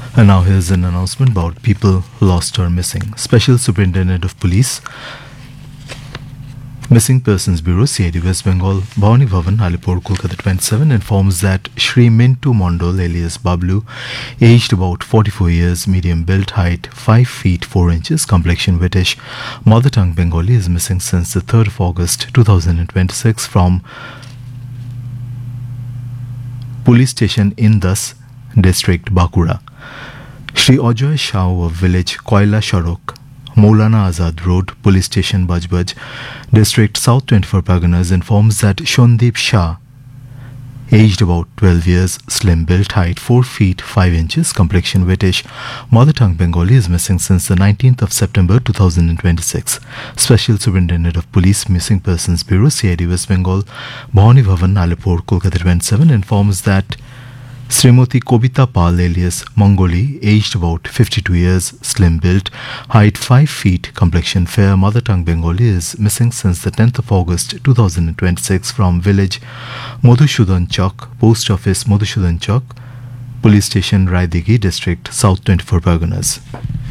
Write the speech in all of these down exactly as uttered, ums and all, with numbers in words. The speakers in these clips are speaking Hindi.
And now here's an announcement about people lost or missing. Special Superintendent of Police, Missing Persons Bureau, C I D West Bengal, Bhavani Bhavan, Alipur, Kolkata twenty-seven, informs that Shri Mintu Mondol, alias Bablu, aged about forty-four years, medium build, height five feet four inches, complexion British, mother tongue Bengali, is missing since the third of August two thousand twenty-six from Police Station Indus, District Bakura. Shri Ajoy Shah of village Koila Sharok, Maulana Azad Road, Police Station Bajbaj, District South twenty-four Parganas, informs that Shondeep Shah, aged about twelve years, slim built, height four feet five inches, complexion British, mother tongue Bengali, is missing since the nineteenth of September two thousand twenty-six. Special Superintendent of Police, Missing Persons Bureau, C I D West Bengal, Bhavani Bhavan, Alipur, Kolkata twenty-seven, informs that Srimati Kobita Pal, alias Mongoli, aged about fifty-two years, slim built, height five feet, complexion fair, mother tongue Bengali, is missing since the tenth of August two thousand twenty-six from village Madhusudhan Chowk, Post Office Madhusudhan Chowk, Police Station Raidigi, District South twenty-four Parganas.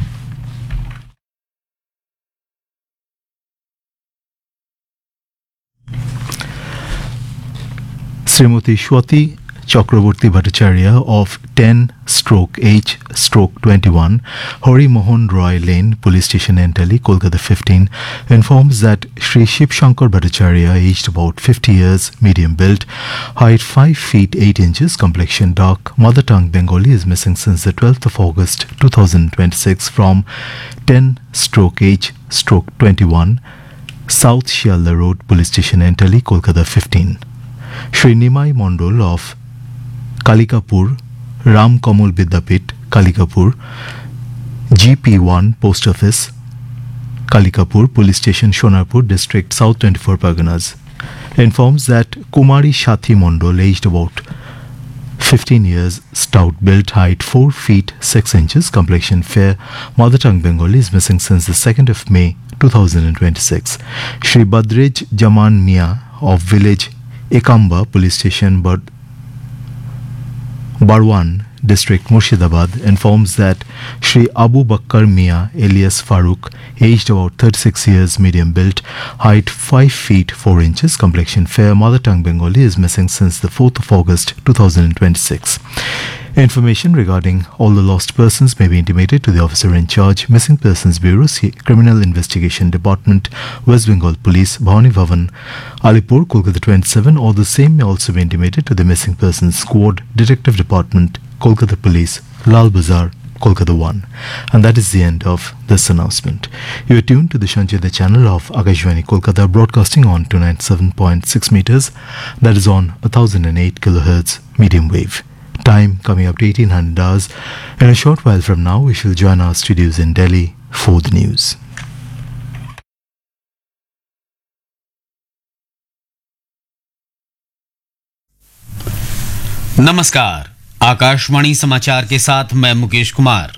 Srimati Shwati Chakraborty Bhattacharya of ten stroke H stroke twenty-one, Hari Mohan Roy Lane, Police Station Entally, Kolkata fifteen, informs that Shri Shiv Shankar Bhattacharya, aged about fifty years, medium built, height five feet eight inches, complexion dark, mother tongue Bengali, is missing since the twelfth of August two thousand twenty-six from ten stroke H stroke twenty-one, South Shialda Road, Police Station Entally, Kolkata fifteen. Shri Nimai Mondol of Kalikapur, Ram Kamal Vidyapit, Kalikapur, G P one, Post Office, Kalikapur, Police Station Shonarpur, District South twenty-four Parganas, informs that Kumari Shathi Mondol, aged about fifteen years, stout built, height four feet six inches, complexion fair, mother tongue Bengali, is missing since the second of May two thousand twenty-six. Shri Badrej Jaman Mia of village Ekamba, Police Station Bad Barwan, District Murshidabad, informs that Shri Abu Bakr Mia, alias Farooq, aged about thirty-six years, medium built, height five feet four inches, complexion fair, mother tongue Bengali, is missing since the fourth of August two thousand twenty-six. Information regarding all the lost persons may be intimated to the officer in charge, Missing Persons Bureau, Criminal Investigation Department, West Bengal Police, Bhavani Bhavan, Alipur, Kolkata twenty-seven, or the same may also be intimated to the Missing Persons Squad, Detective Department, Kolkata Police, Lal Bazar, Kolkata one. And that is the end of this announcement. You are tuned to the Sancheta channel of Akashvani Kolkata, broadcasting on two ninety-seven point six meters, that is on one thousand eight kilohertz medium wave. Time coming up to eighteen hundred hours. In a short while from now, we shall join our studios in Delhi for the news. नमस्कार, आकाशवाणी समाचार के साथ मैं मुकेश कुमार।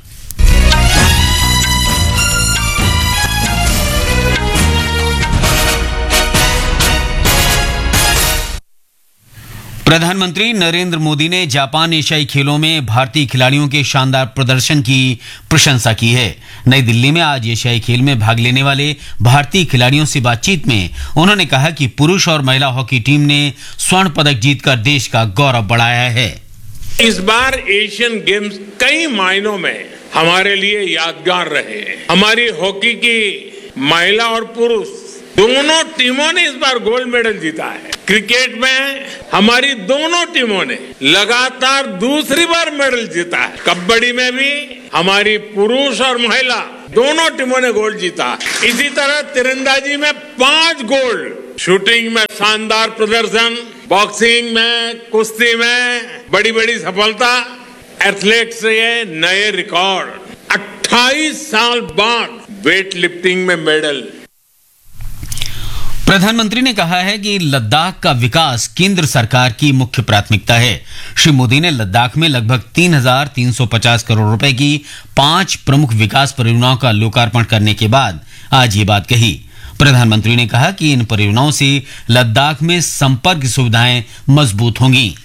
प्रधानमंत्री नरेंद्र मोदी ने जापान एशियाई खेलों में भारतीय खिलाड़ियों के शानदार प्रदर्शन की प्रशंसा की है। नई दिल्ली में आज एशियाई खेल में भाग लेने वाले भारतीय खिलाड़ियों से बातचीत में उन्होंने कहा कि पुरुष और महिला हॉकी टीम ने स्वर्ण पदक जीतकर देश का गौरव बढ़ाया है। इस बार एशियन गेम्स कई मायनों में हमारे लिए यादगार रहे। हमारी हॉकी की महिला और पुरुष दोनों टीमों ने इस बार गोल्ड मेडल जीता है। क्रिकेट में हमारी दोनों टीमों ने लगातार दूसरी बार मेडल जीता है। कबड्डी में भी हमारी पुरुष और महिला दोनों टीमों ने गोल्ड जीता। इसी तरह तीरंदाजी में पांच गोल्ड, शूटिंग में शानदार प्रदर्शन, बॉक्सिंग में, कुश्ती में बड़ी बड़ी सफलता, एथलेट्स के नए रिकॉर्ड। अट्ठाईस साल बाद वेट लिफ्टिंग में मेडल। प्रधानमंत्री ने कहा है कि लद्दाख का विकास केंद्र सरकार की मुख्य प्राथमिकता है। श्री मोदी ने लद्दाख में लगभग तीन हजार तीन सौ पचास करोड़ रुपए की पांच प्रमुख विकास परियोजनाओं का लोकार्पण करने के बाद आज ये बात कही। प्रधानमंत्री ने कहा कि इन परियोजनाओं से लद्दाख में संपर्क सुविधाएं मजबूत होंगी।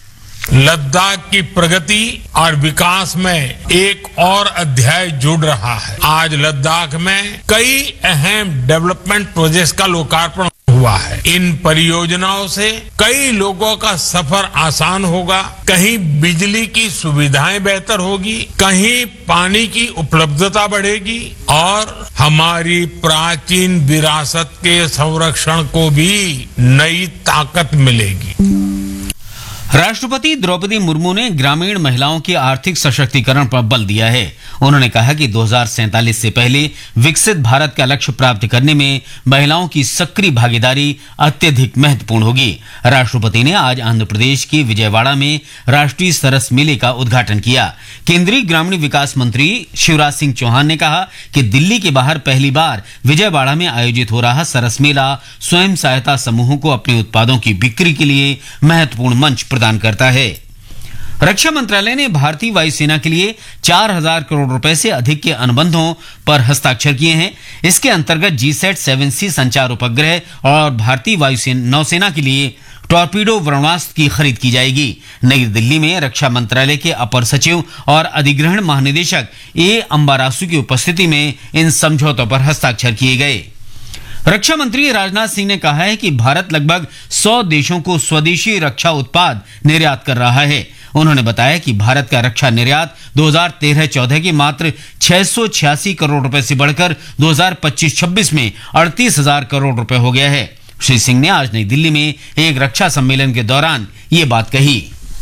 लद्दाख की प्रगति और विकास में एक और अध्याय जुड़ रहा है। आज लद्दाख में कई अहम डेवलपमेंट प्रोजेक्ट्स का लोकार्पण हुआ है। इन परियोजनाओं से कई लोगों का सफर आसान होगा, कहीं बिजली की सुविधाएं बेहतर होगी, कहीं पानी की उपलब्धता बढ़ेगी और हमारी प्राचीन विरासत के संरक्षण को भी नई ताकत मिलेगी। राष्ट्रपति द्रौपदी मुर्मू ने ग्रामीण महिलाओं के आर्थिक सशक्तिकरण पर बल दिया है। उन्होंने कहा कि दो हज़ार सैंतालीस से पहले विकसित भारत का लक्ष्य प्राप्त करने में महिलाओं की सक्रिय भागीदारी अत्यधिक महत्वपूर्ण होगी। राष्ट्रपति ने आज आंध्र प्रदेश के विजयवाड़ा में राष्ट्रीय सरस मेले का उद्घाटन किया। केंद्रीय ग्रामीण विकास मंत्री शिवराज सिंह चौहान ने कहा कि दिल्ली के बाहर पहली बार विजयवाड़ा में आयोजित हो रहा सरस मेला स्वयं सहायता समूहों को अपने उत्पादों की बिक्री के लिए महत्वपूर्ण मंच प्रदान करता है। रक्षा मंत्रालय ने भारतीय वायुसेना के लिए चार हजार करोड़ रुपए से अधिक के अनुबंधों पर हस्ताक्षर किए हैं। इसके अंतर्गत जी सैट सेवन सी संचार उपग्रह और भारतीय वायुसेना नौसेना के लिए टॉर्पीडो ब्रह्मास्त्र की खरीद की जाएगी। नई दिल्ली में रक्षा मंत्रालय के अपर सचिव और अधिग्रहण महानिदेशक ए अंबारासु की उपस्थिति में इन समझौतों पर हस्ताक्षर किए गए। रक्षा मंत्री राजनाथ सिंह ने कहा है कि भारत लगभग सौ देशों को स्वदेशी रक्षा उत्पाद निर्यात कर रहा है। उन्होंने बताया कि भारत का रक्षा निर्यात दो हज़ार तेरह चौदह के मात्र छह सौ छियासी करोड़ रुपए से बढ़कर दो हज़ार पच्चीस छब्बीस में अड़तीस हजार करोड़ रुपए हो गया है। श्री सिंह ने आज नई दिल्ली में एक रक्षा सम्मेलन के दौरान ये बात कही।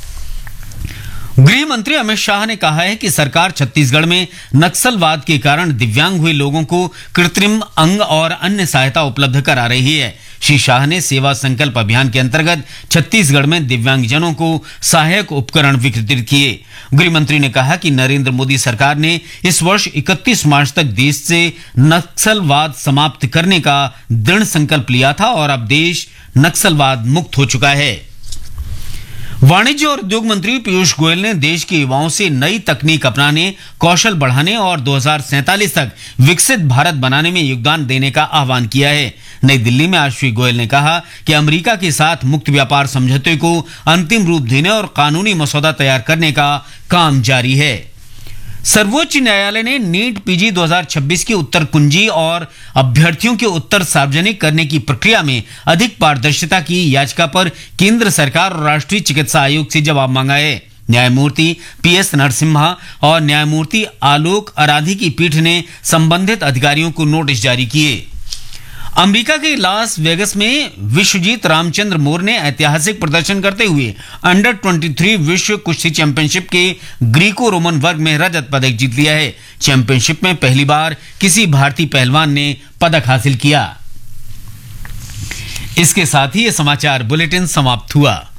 गृह मंत्री अमित शाह ने कहा है कि सरकार छत्तीसगढ़ में नक्सलवाद के कारण दिव्यांग हुए लोगों को कृत्रिम अंग और अन्य सहायता उपलब्ध करा रही है। श्री शाह ने सेवा संकल्प अभियान के अंतर्गत छत्तीसगढ़ में दिव्यांगजनों को सहायक उपकरण वितरित किए। गृह मंत्री ने कहा कि नरेंद्र मोदी सरकार ने इस वर्ष इकतीस मार्च तक देश से नक्सलवाद समाप्त करने का दृढ़ संकल्प लिया था और अब देश नक्सलवाद मुक्त हो चुका है। वाणिज्य और उद्योग मंत्री पीयूष गोयल ने देश के युवाओं से नई तकनीक अपनाने, कौशल बढ़ाने और दो हज़ार सैंतालीस तक विकसित भारत बनाने में योगदान देने का आह्वान किया है। नई दिल्ली में आज श्री गोयल ने कहा कि अमेरिका के साथ मुक्त व्यापार समझौते को अंतिम रूप देने और कानूनी मसौदा तैयार करने का काम जारी है। सर्वोच्च न्यायालय ने नीट पीजी दो हज़ार छब्बीस की उत्तर कुंजी और अभ्यर्थियों के उत्तर सार्वजनिक करने की प्रक्रिया में अधिक पारदर्शिता की याचिका पर केंद्र सरकार और राष्ट्रीय चिकित्सा आयोग से जवाब मांगा है। न्यायमूर्ति पी एस नरसिम्हा और न्यायमूर्ति आलोक आराधी की पीठ ने संबंधित अधिकारियों को नोटिस जारी किए। अमेरिका के लास वेगस में विश्वजीत रामचंद्र मोर ने ऐतिहासिक प्रदर्शन करते हुए अंडर तेईस विश्व कुश्ती चैंपियनशिप के ग्रीको रोमन वर्ग में रजत पदक जीत लिया है। चैंपियनशिप में पहली बार किसी भारतीय पहलवान ने पदक हासिल किया। इसके साथ ही ये समाचार बुलेटिन समाप्त हुआ।